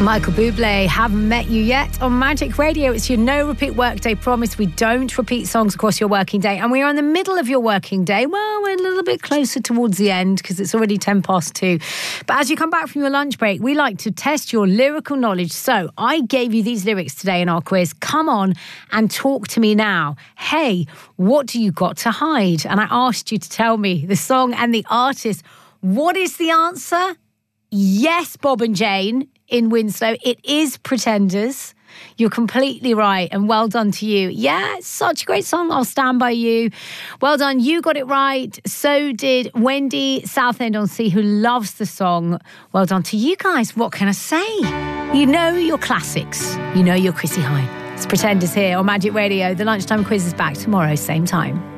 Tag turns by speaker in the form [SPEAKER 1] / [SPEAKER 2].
[SPEAKER 1] Michael Bublé, Haven't Met You Yet on Magic Radio. It's your no repeat workday promise. We don't repeat songs across your working day, and we are in the middle of your working day. Well, we're a little bit closer towards the end because it's already 2:10. But as you come back from your lunch break, we like to test your lyrical knowledge. So I gave you these lyrics today in our quiz. Come on and talk to me now. Hey, what do you got to hide? And I asked you to tell me the song and the artist. What is the answer? Yes, Bob and Jane in Winslow. It is Pretenders. You're completely right, and well done to you. Yeah, it's such a great song. I'll stand by you. Well done. You got it right. So did Wendy Southend-on-Sea, who loves the song. Well done to you guys. What can I say? You know your classics. You know your Chrissy Hine. It's Pretenders here on Magic Radio. The lunchtime quiz is back tomorrow, same time.